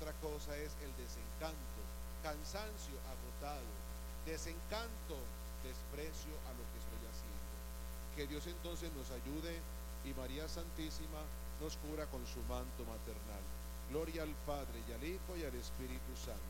otra cosa es el desencanto, cansancio, agotado, desencanto, desprecio a lo que estoy haciendo. Que Dios entonces nos ayude y María Santísima nos cubra con su manto maternal. Gloria al Padre y al Hijo y al Espíritu Santo.